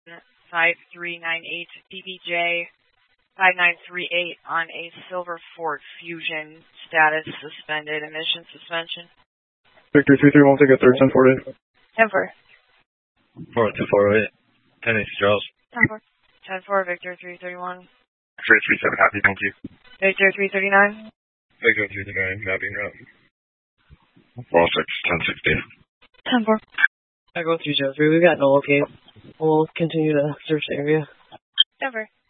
5398 BBJ 5938 on a Silver Fort Fusion status suspended, emission suspension. Victor 331, take a third, 1048. 10-4. 4-2-4-8. 10 East Charles. 10-4. 10-4, Victor 331. Victor 37, happy, thank you. Victor 339. Victor 339, mapping route. 46, 1060. 10-4. Echo 303, we've got no locate. We'll continue to search the area. 10-4.